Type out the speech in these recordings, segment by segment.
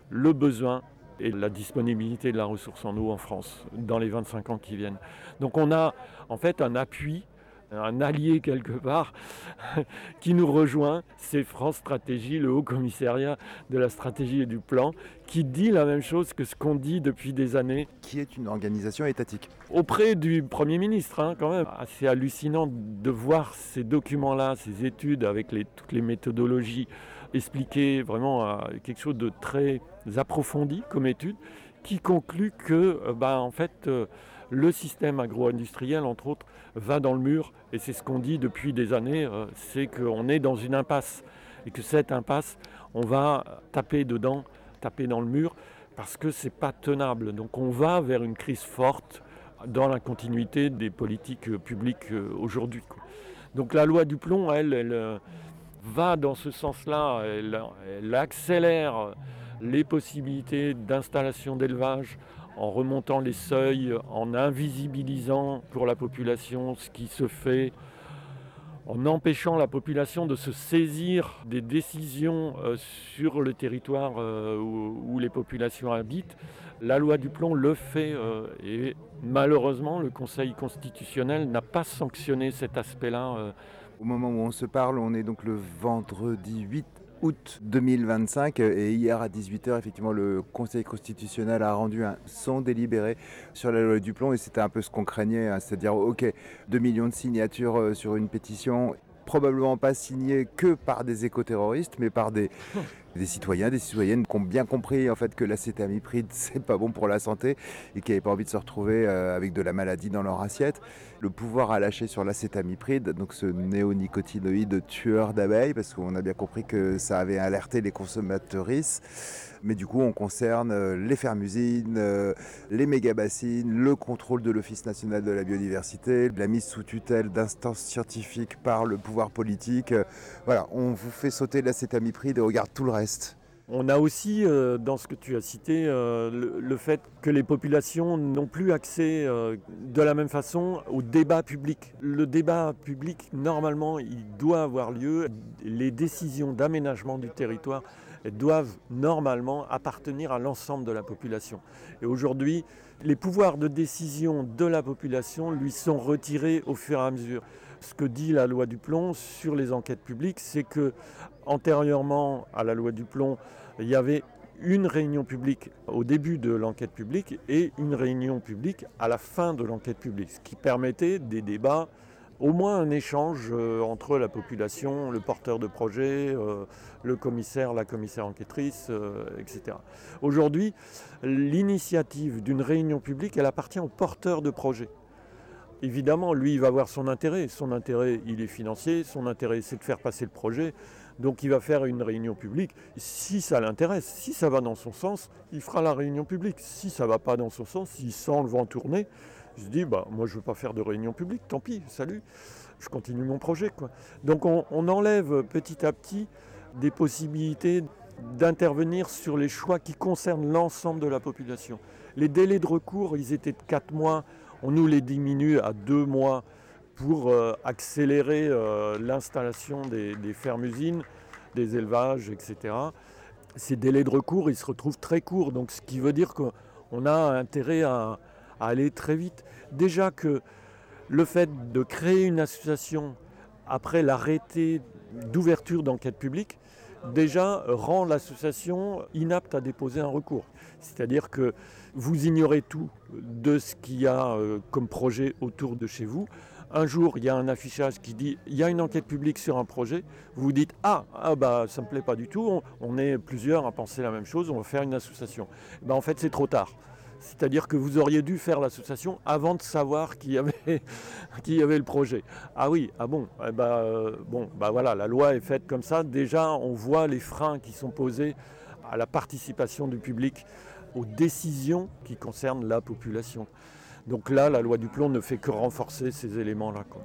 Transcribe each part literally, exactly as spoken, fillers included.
le besoin et la disponibilité de la ressource en eau en France dans les vingt-cinq ans qui viennent. Donc on a en fait un appui, un allié quelque part qui nous rejoint, c'est France Stratégie, le Haut Commissariat de la stratégie et du plan, qui dit la même chose que ce qu'on dit depuis des années. Qui est une organisation étatique. Auprès du Premier ministre, hein, quand même. C'est hallucinant de voir ces documents-là, ces études avec les, toutes les méthodologies expliquer vraiment euh, quelque chose de très approfondi comme étude, qui conclut que euh, bah, en fait, euh, le système agro-industriel, entre autres, va dans le mur. Et c'est ce qu'on dit depuis des années, euh, c'est qu'on est dans une impasse. Et que cette impasse, on va taper dedans, taper dans le mur, parce que c'est pas tenable. Donc on va vers une crise forte dans la continuité des politiques publiques aujourd'hui, quoi. Donc la loi du plomb, elle, elle va dans ce sens-là, elle, elle accélère les possibilités d'installation d'élevage en remontant les seuils, en invisibilisant pour la population ce qui se fait, en empêchant la population de se saisir des décisions euh, sur le territoire euh, où, où les populations habitent. La loi du plomb le fait euh, et malheureusement le Conseil constitutionnel n'a pas sanctionné cet aspect-là. Euh. Au moment où on se parle, on est donc le vendredi huit août deux mille vingt-cinq et hier à dix-huit heures, effectivement, le Conseil constitutionnel a rendu un son délibéré sur la loi du plomb et c'était un peu ce qu'on craignait, hein, c'est-à-dire ok, deux millions de signatures sur une pétition, probablement pas signée que par des écoterroristes, mais par des, des citoyens, des citoyennes qui ont bien compris en fait que l'acétamipride c'est pas bon pour la santé et qui n'avaient pas envie de se retrouver euh, avec de la maladie dans leur assiette. Le pouvoir a lâché sur l'acétamipride, donc ce néonicotinoïde tueur d'abeilles, parce qu'on a bien compris que ça avait alerté les consommatrices. Mais du coup, on concerne les fermes-usines, les méga-bassines, le contrôle de l'Office national de la biodiversité, la mise sous tutelle d'instances scientifiques par le pouvoir politique. Voilà, on vous fait sauter l'acétamipride et on regarde tout le reste. On a aussi, euh, dans ce que tu as cité, euh, le, le fait que les populations n'ont plus accès euh, de la même façon au débat public. Le débat public, normalement, il doit avoir lieu. Les décisions d'aménagement du territoire doivent normalement appartenir à l'ensemble de la population. Et aujourd'hui, les pouvoirs de décision de la population lui sont retirés au fur et à mesure. Ce que dit la loi du plomb sur les enquêtes publiques, c'est que antérieurement à la loi du plomb, il y avait une réunion publique au début de l'enquête publique et une réunion publique à la fin de l'enquête publique, ce qui permettait des débats, au moins un échange euh, entre la population, le porteur de projet, euh, le commissaire, la commissaire enquêtrice, euh, et cetera. Aujourd'hui, l'initiative d'une réunion publique, elle appartient au porteur de projet. Évidemment, lui, il va avoir son intérêt. Son intérêt, il est financier. Son intérêt, c'est de faire passer le projet. Donc, il va faire une réunion publique. Si ça l'intéresse, si ça va dans son sens, il fera la réunion publique. Si ça ne va pas dans son sens, s'il sent le vent tourner, il se dit, bah, moi, je ne veux pas faire de réunion publique. Tant pis, salut. Je continue mon projet, quoi. Donc, on, on enlève petit à petit des possibilités d'intervenir sur les choix qui concernent l'ensemble de la population. Les délais de recours, ils étaient de quatre mois. On nous les diminue à deux mois pour euh, accélérer euh, l'installation des, des fermes-usines, des élevages, et cetera. Ces délais de recours, ils se retrouvent très courts, donc ce qui veut dire qu'on a intérêt à, à aller très vite. Déjà que le fait de créer une association après l'arrêté d'ouverture d'enquête publique, déjà rend l'association inapte à déposer un recours. C'est-à-dire que vous ignorez tout de ce qu'il y a comme projet autour de chez vous. Un jour, il y a un affichage qui dit il y a une enquête publique sur un projet. Vous vous dites ah, ah bah ça ne me plaît pas du tout, on, on est plusieurs à penser la même chose, on va faire une association. Ben, en fait, c'est trop tard. C'est-à-dire que vous auriez dû faire l'association avant de savoir qu'il y avait, qu'il y avait le projet. Ah oui, ah bon, eh ben, euh, bon, bah voilà, la loi est faite comme ça. Déjà, on voit les freins qui sont posés à la participation du public aux décisions qui concernent la population. Donc là, la loi du plomb ne fait que renforcer ces éléments-là, quoi.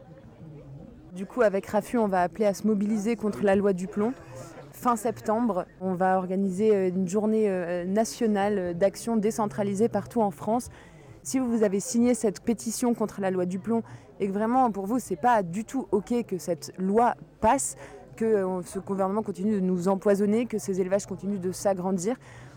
Du coup, avec RAFU, on va appeler à se mobiliser contre la loi du plomb. Fin septembre, on va organiser une journée nationale d'action décentralisée partout en France. Si vous avez signé cette pétition contre la loi du plomb et que vraiment pour vous c'est pas du tout ok que cette loi passe, que ce gouvernement continue de nous empoisonner, que ces élevages continuent de s'agrandir,